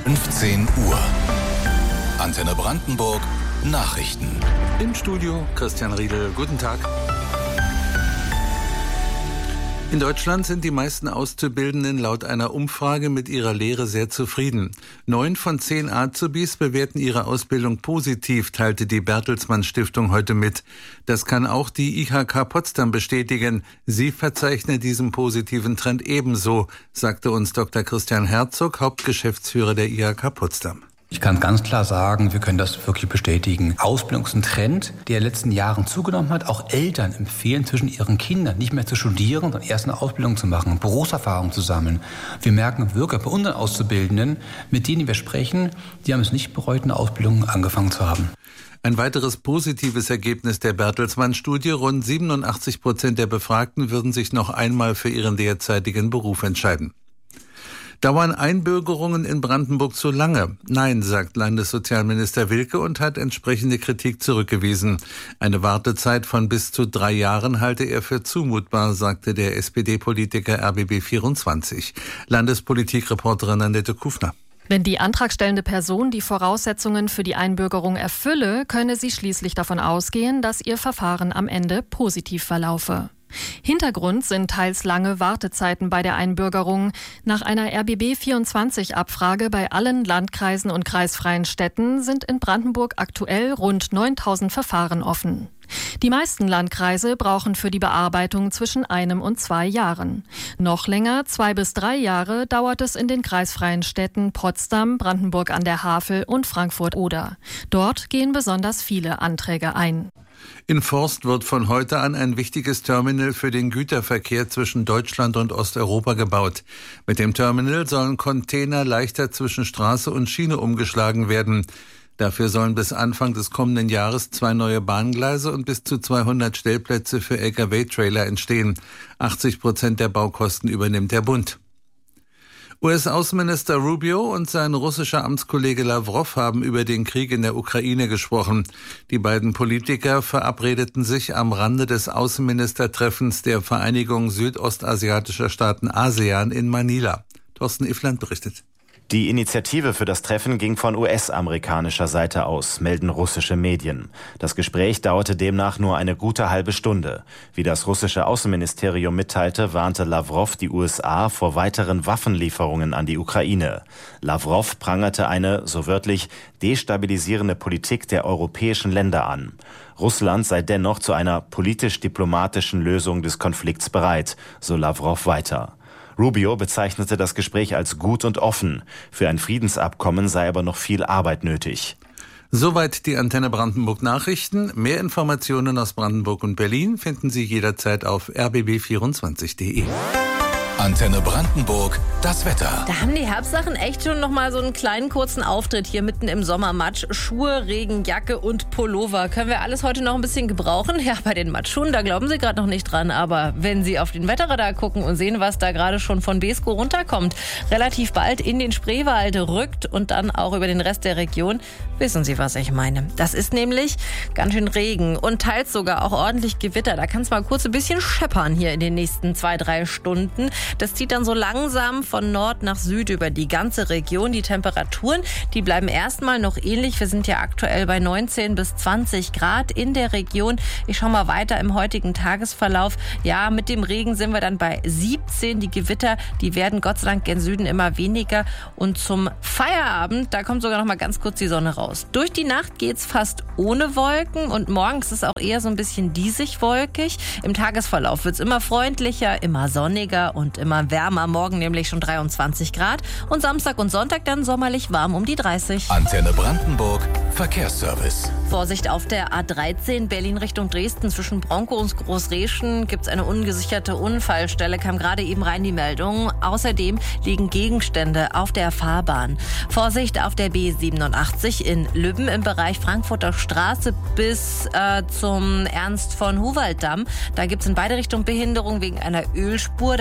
15 Uhr. Antenne Brandenburg Nachrichten. Im Studio Christian Riedel. Guten Tag. In Deutschland sind die meisten Auszubildenden laut einer Umfrage mit ihrer Lehre sehr zufrieden. 9 von 10 Azubis bewerten ihre Ausbildung positiv, teilte die Bertelsmann Stiftung heute mit. Das kann auch die IHK Potsdam bestätigen. Sie verzeichnet diesen positiven Trend ebenso, sagte uns Dr. Christian Herzog, Hauptgeschäftsführer der IHK Potsdam. Ich kann ganz klar sagen, wir können das wirklich bestätigen. Ausbildung ist ein Trend, der in den letzten Jahren zugenommen hat. Auch Eltern empfehlen zwischen ihren Kindern nicht mehr zu studieren, sondern erst eine Ausbildung zu machen, Berufserfahrung zu sammeln. Wir merken wirklich bei unseren Auszubildenden, mit denen wir sprechen, die haben es nicht bereut, eine Ausbildung angefangen zu haben. Ein weiteres positives Ergebnis der Bertelsmann-Studie: Rund 87% der Befragten würden sich noch einmal für ihren derzeitigen Beruf entscheiden. Dauern Einbürgerungen in Brandenburg zu lange? Nein, sagt Landessozialminister Wilke und hat entsprechende Kritik zurückgewiesen. Eine Wartezeit von bis zu 3 Jahren halte er für zumutbar, sagte der SPD-Politiker RBB24. Landespolitikreporterin Annette Kufner. Wenn die antragstellende Person die Voraussetzungen für die Einbürgerung erfülle, könne sie schließlich davon ausgehen, dass ihr Verfahren am Ende positiv verlaufe. Hintergrund sind teils lange Wartezeiten bei der Einbürgerung. Nach einer RBB24-Abfrage bei allen Landkreisen und kreisfreien Städten sind in Brandenburg aktuell rund 9.000 Verfahren offen. Die meisten Landkreise brauchen für die Bearbeitung zwischen 1 und 2 Jahren. Noch länger, 2 bis 3 Jahre, dauert es in den kreisfreien Städten Potsdam, Brandenburg an der Havel und Frankfurt-Oder. Dort gehen besonders viele Anträge ein. In Forst wird von heute an ein wichtiges Terminal für den Güterverkehr zwischen Deutschland und Osteuropa gebaut. Mit dem Terminal sollen Container leichter zwischen Straße und Schiene umgeschlagen werden. Dafür sollen bis Anfang des kommenden Jahres 2 neue Bahngleise und bis zu 200 Stellplätze für Lkw-Trailer entstehen. 80% der Baukosten übernimmt der Bund. US-Außenminister Rubio und sein russischer Amtskollege Lavrov haben über den Krieg in der Ukraine gesprochen. Die beiden Politiker verabredeten sich am Rande des Außenministertreffens der Vereinigung südostasiatischer Staaten ASEAN in Manila. Thorsten Iffland berichtet. Die Initiative für das Treffen ging von US-amerikanischer Seite aus, melden russische Medien. Das Gespräch dauerte demnach nur eine gute halbe Stunde. Wie das russische Außenministerium mitteilte, warnte Lavrov die USA vor weiteren Waffenlieferungen an die Ukraine. Lavrov prangerte eine, so wörtlich, destabilisierende Politik der europäischen Länder an. Russland sei dennoch zu einer politisch-diplomatischen Lösung des Konflikts bereit, so Lavrov weiter. Rubio bezeichnete das Gespräch als gut und offen. Für ein Friedensabkommen sei aber noch viel Arbeit nötig. Soweit die Antenne Brandenburg Nachrichten. Mehr Informationen aus Brandenburg und Berlin finden Sie jederzeit auf rbb24.de. Antenne Brandenburg, das Wetter. Da haben die Herbstsachen echt schon noch mal so einen kleinen kurzen Auftritt hier mitten im Sommermatsch. Schuhe, Regenjacke und Pullover. Können wir alles heute noch ein bisschen gebrauchen? Ja, bei den Matschschuhen, da glauben Sie gerade noch nicht dran. Aber wenn Sie auf den Wetterradar gucken und sehen, was da gerade schon von Beeskow runterkommt, relativ bald in den Spreewald rückt und dann auch über den Rest der Region, wissen Sie, was ich meine. Das ist nämlich ganz schön Regen und teils sogar auch ordentlich Gewitter. Da kann es mal kurz ein bisschen scheppern hier in den nächsten 2-3 Stunden. Das zieht dann so langsam von Nord nach Süd über die ganze Region. Die Temperaturen, die bleiben erstmal noch ähnlich. Wir sind ja aktuell bei 19 bis 20 Grad in der Region. Ich schaue mal weiter im heutigen Tagesverlauf. Ja, mit dem Regen sind wir dann bei 17. Die Gewitter, die werden Gott sei Dank gen Süden immer weniger. Und zum Feierabend, da kommt sogar noch mal ganz kurz die Sonne raus. Durch die Nacht geht's fast ohne Wolken und morgens ist es auch eher so ein bisschen diesig wolkig. Im Tagesverlauf wird's immer freundlicher, immer sonniger und immer wärmer. Morgen nämlich schon 23 Grad und Samstag und Sonntag dann sommerlich warm um die 30. Antenne Brandenburg, Verkehrsservice. Vorsicht auf der A13 Berlin Richtung Dresden zwischen Bronkow und Großreschen gibt es eine ungesicherte Unfallstelle, kam gerade eben rein die Meldung. Außerdem liegen Gegenstände auf der Fahrbahn. Vorsicht auf der B87 in Lübben im Bereich Frankfurter Straße bis zum Ernst von Huwald Damm. Da gibt es in beide Richtungen Behinderung wegen einer Ölspur. Das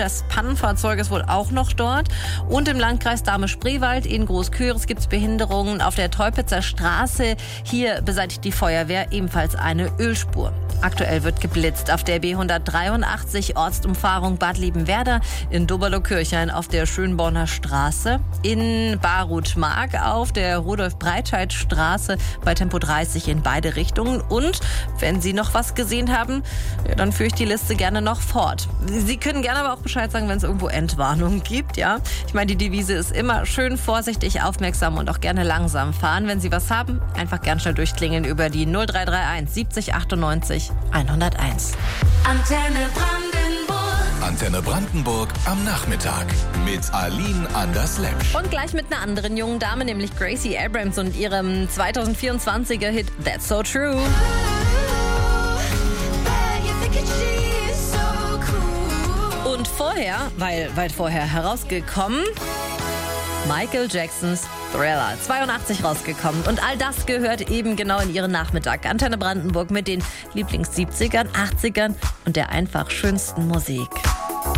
Pannenfahrzeug ist wohl auch noch dort. Und im Landkreis Dahme-Spreewald in Großküritz gibt es Behinderungen auf der Teupitzer Straße. Hier beseitigt die Feuerwehr ebenfalls eine Ölspur. Aktuell wird geblitzt auf der B183 Ortsumfahrung Bad Liebenwerda, in Doberlo-Kirchhain auf der Schönborner Straße, in Barut-Mark auf der Rudolf-Breitscheid-Straße bei Tempo 30 in beide Richtungen. Und wenn Sie noch was gesehen haben, ja, dann führe ich die Liste gerne noch fort. Sie können gerne aber auch Bescheid sagen, wenn es irgendwo Entwarnungen gibt. Ja? Ich meine, die Devise ist immer schön vorsichtig, aufmerksam und auch gerne langsam fahren. Wenn Sie was haben, einfach gern schnell durchklingeln über die 0331 70 98 101. Antenne Brandenburg. Antenne Brandenburg am Nachmittag mit Aline Anders-Lepsch. Und gleich mit einer anderen jungen Dame, nämlich Gracie Abrams und ihrem 2024er Hit That's So True. Und vorher, weit vorher herausgekommen, Michael Jacksons Thriller, 82 rausgekommen. Und all das gehört eben genau in Ihren Nachmittag. Antenne Brandenburg mit den Lieblings-70ern, 80ern und der einfach schönsten Musik.